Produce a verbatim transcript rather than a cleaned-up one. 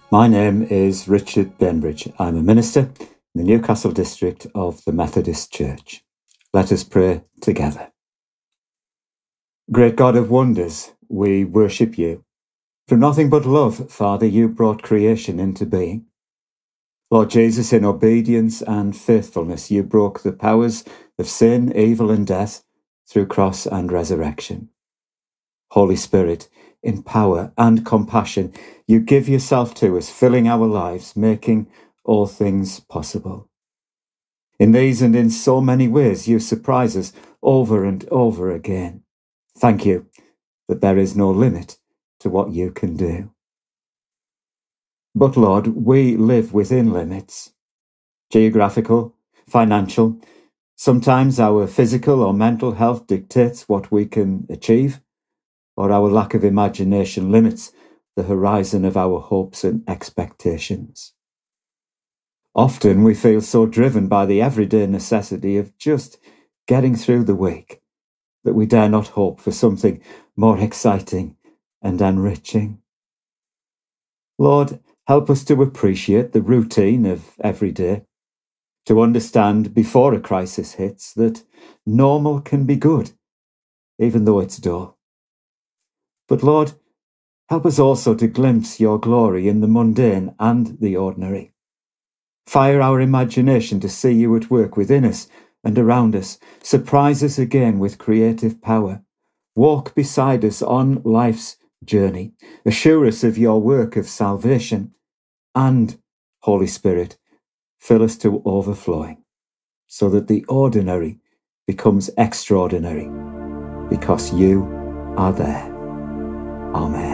My name is Richard Bainbridge. I'm a minister in the Newcastle district of the Methodist Church. Let us pray together. Great God of wonders, we worship you. From nothing but love, Father, you brought creation into being. Lord Jesus, in obedience and faithfulness, you broke the powers of sin, evil, and death through cross and resurrection. Holy Spirit, in power and compassion, you give yourself to us, filling our lives, making all things possible. In these and in so many ways, you surprise us over and over again. Thank you that there is no limit to what you can do. But Lord, we live within limits, geographical, financial. Sometimes our physical or mental health dictates what we can achieve, or our lack of imagination limits the horizon of our hopes and expectations. Often we feel so driven by the everyday necessity of just getting through the week that we dare not hope for something more exciting and enriching. Lord, help us to appreciate the routine of every day, to understand before a crisis hits that normal can be good, even though it's dull. But Lord, help us also to glimpse your glory in the mundane and the ordinary. Fire our imagination to see you at work within us and around us. Surprise us again with creative power. Walk beside us on life's journey. Assure us of your work of salvation. And, Holy Spirit, fill us to overflowing, so that the ordinary becomes extraordinary, because you are there. Amen.